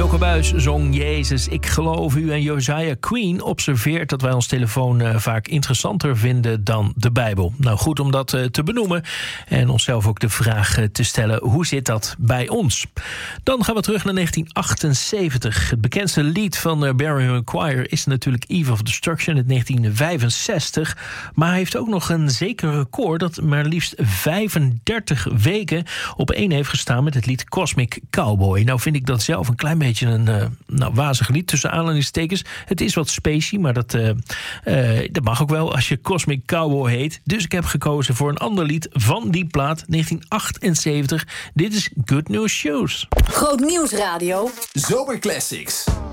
Jocke Buijs zong Jezus, ik geloof u. En Josiah Queen observeert dat wij ons telefoon vaak interessanter vinden dan de Bijbel. Nou, goed om dat te benoemen en onszelf ook de vraag te stellen, hoe zit dat bij ons? Dan gaan we terug naar 1978. Het bekendste lied van Barry McGuire is natuurlijk Eve of Destruction uit 1965. Maar hij heeft ook nog een zeker record dat maar liefst 35 weken op één heeft gestaan met het lied Cosmic Cowboy. Nou vind ik dat zelf een klein beetje een wazig lied tussen aanhalingstekens. Het is wat spacey, maar dat mag ook wel als je Cosmic Cowboy heet. Dus ik heb gekozen voor een ander lied van die plaat, 1978. Dit is Good News Shoes. Groot Nieuwsradio. Zomerclassics.